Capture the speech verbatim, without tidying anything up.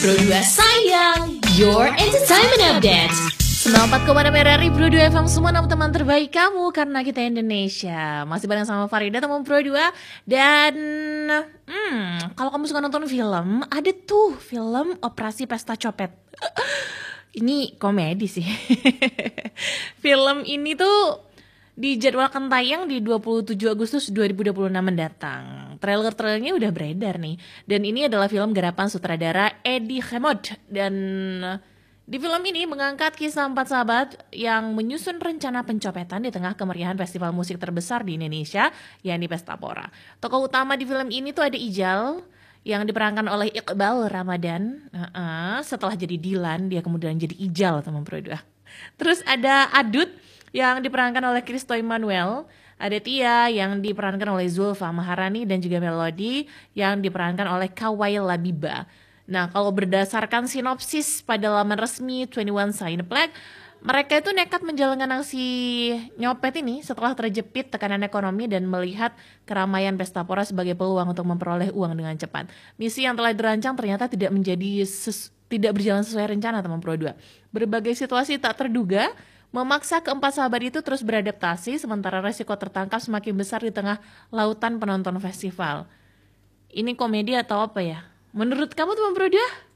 Pro dua sayang, your entertainment update. sembilan puluh empat koma enam R R I Pro dua F M, semua teman-teman terbaik kamu karena kita Indonesia. Masih bareng sama Farida teman Pro dua. Dan hmm, kalau kamu suka nonton film, ada tuh film Operasi Pesta Copet. Ini komedi sih. Film ini tuh dijadwalkan tayang di dua puluh tujuh Agustus dua ribu dua puluh enam mendatang. Trailer-trailernya udah beredar nih. Dan ini adalah film garapan sutradara Eddie Khemod. Dan di film ini mengangkat kisah empat sahabat yang menyusun rencana pencopetan di tengah kemeriahan festival musik terbesar di Indonesia, yakni Pesta Pora. Tokoh utama di film ini tuh ada Ijal, yang diperankan oleh Iqbal Ramadan. Uh-uh, setelah jadi Dilan, dia kemudian jadi Ijal, teman Pro dua. Terus ada Adut, yang diperankan oleh Kristo Emmanuel. Ada Tia yang diperankan oleh Zulfa Maharani, dan juga Melody yang diperankan oleh Kawai Labiba. Nah, kalau berdasarkan sinopsis pada laman resmi dua puluh satu Cineplex, mereka itu nekat menjalankan aksi nyopet ini setelah terjepit tekanan ekonomi dan melihat keramaian Pesta Pora sebagai peluang untuk memperoleh uang dengan cepat. Misi yang telah dirancang ternyata tidak menjadi ses- tidak berjalan sesuai rencana, teman Pro dua. Berbagai situasi tak terduga memaksa keempat sahabat itu terus beradaptasi, sementara resiko tertangkap semakin besar di tengah lautan penonton festival. Ini komedi atau apa ya? Menurut kamu, teman Pro dua?